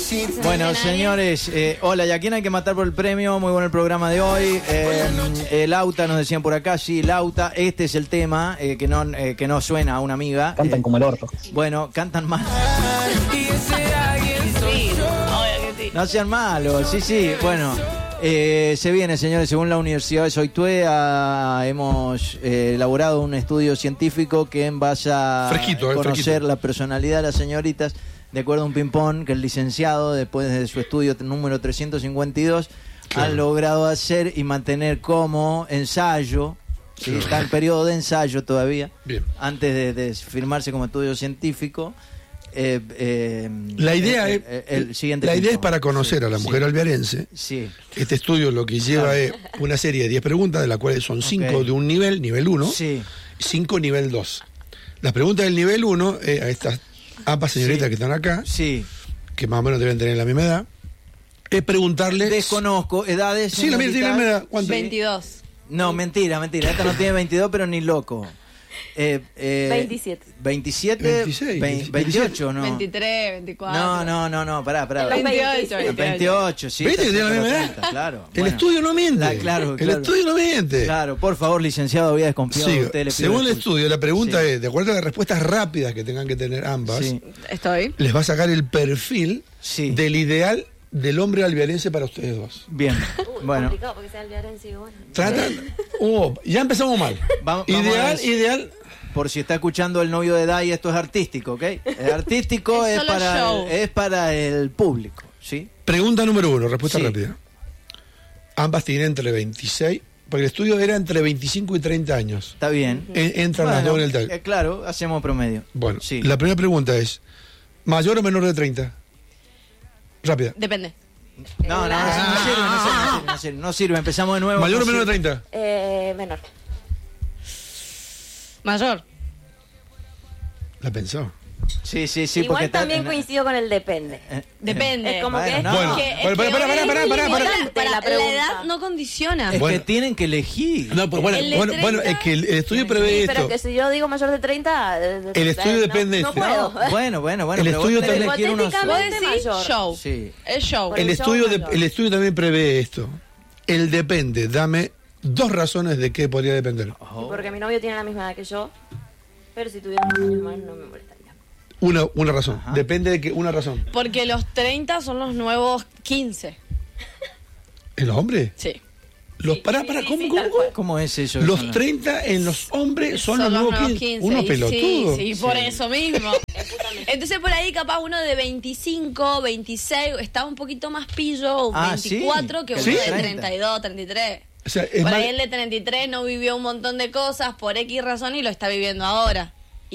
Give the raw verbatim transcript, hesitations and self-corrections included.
Bueno, señores, eh, hola, ¿y a quién hay que matar por el premio? Muy bueno el programa de hoy. Eh, el Lauta, nos decían por acá, sí, Lauta, este es el tema, eh, que, no, eh, que no suena a una amiga. Cantan eh, como el orto. Bueno, cantan mal. No sean malos, sí, sí, bueno. Eh, se viene, señores, según la Universidad de Soitué, ah, hemos eh, elaborado un estudio científico que en base a Fresquito, eh, conocer fresquito. la personalidad de las señoritas, de acuerdo a un ping-pong que el licenciado, después de su estudio número trescientos cincuenta y dos, Claro. han logrado hacer y mantener como ensayo, ¿sí? Claro. Está en periodo de ensayo todavía, Bien. antes de, de firmarse como estudio científico. Eh, eh, La idea, el, es, el- el siguiente la idea es ping-pong. para conocer Sí, a la mujer sí, alvearense. sí. Este estudio lo que lleva Claro. es una serie de diez preguntas, de las cuales son cinco Ok. de un nivel, nivel uno, Sí. y cinco nivel dos. Las preguntas del nivel uno, eh, a estas ambas señoritas Sí. que están acá, Sí. que más o menos deben tener la misma edad, es preguntarles... Desconozco edades. Sí, la mía tiene la misma edad. ¿Cuánto? veintidós. No, mentira, mentira. Esta no tiene veintidós, pero ni loco. Eh, eh, veintisiete. veintisiete, veintiséis, vein- veintiocho, ¿no? veintitrés, veinticuatro. No, no, no, no, pará, pará. veintiocho, veintiocho. veintiocho, sí. ¿Viste que está tiene la cerca de misma los edad? treinta, claro. El Bueno, estudio no miente. la- claro, El claro. estudio no miente. Claro, por favor, licenciado, había desconfiado Sí, de usted. Le pido según el disculpas. estudio, la pregunta Sí. es, de acuerdo a las respuestas rápidas que tengan que tener ambas, Sí, Estoy. les va a sacar el perfil sí. del ideal del hombre alvearense para ustedes dos. Bien, Uy, bueno. complicado porque sea alvearense y bueno. Tratan... Oh, ya empezamos mal. Vamos- vamos ideal, a ver. ideal... Por si está escuchando el novio de Dai, esto es artístico, ¿ok? Es artístico, Es es, solo para show. el, es para el público, ¿sí? Pregunta número uno, respuesta Sí. rápida. Ambas tienen entre veintiséis, porque el estudio era entre veinticinco y treinta años. Está bien. En- entran las Bueno, dos en el tag. eh, claro, hacemos promedio. Bueno, sí. la primera pregunta es, ¿mayor o menor de treinta? Rápida. Depende. No, no, no, no sirve, no sirve, no sirve, no sirve, no sirve. Empezamos de nuevo. ¿Mayor o no menor de sirve. treinta? Eh, menor. Mayor. La pensó. Sí, sí, sí. Igual porque está- también coincido con el depende. eh, Depende. Es como Bueno, que no. Bueno, Que- es bueno, que pará, pará, obviamente pará, pará, pará, la- pará. la La pregunta. edad no condiciona. Es Bueno. que tienen que elegir. No, pues bueno, El de bueno, bueno, treinta. es que el, el estudio prevé Sí, esto. pero que si yo digo mayor de treinta... eh, El estudio eh, no- depende de No este. puedo. Bueno, bueno, bueno. El pero estudio vos tenés también- que ir unos- Vos Hipotéticamente decís mayor. show. Sí. Es show. Por El el estudio, show de- mayor. el estudio también prevé esto. El depende, dame dos razones de qué podría depender. Oh. Porque mi novio tiene la misma edad que yo. Pero si tuviera unos años más no me molestaría. Una, una razón. Ajá. Depende de que una razón. Porque los treinta son los nuevos quince. ¿En los hombres? Sí. Los, pará, sí, pará, sí, ¿cómo, sí, cómo, tal cómo? cual. ¿Cómo es eso? Los Eso no- treinta en los hombres son, los nuevos quince. Unos y pelotudos. Sí, sí, por eso mismo. Entonces por ahí capaz uno de veinticinco, veintiséis está un poquito más pillo, o Ah, sí. veinticuatro, que uno ¿Sí? de treinta. treinta y dos, treinta y tres. O sea, es Por más- ahí el de treinta y tres no vivió un montón de cosas por X razón y lo está viviendo ahora.